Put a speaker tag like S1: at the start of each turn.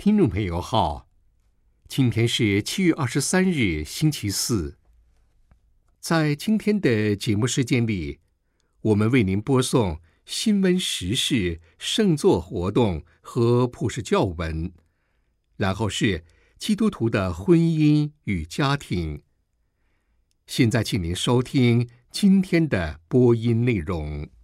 S1: 听众朋友好，今天是7月23日，星期四。在今天的节目时间里，我们为您播送新闻时事、圣作活动和普世教文，然后是基督徒的婚姻与家庭。现在请您收听今天的播音内容。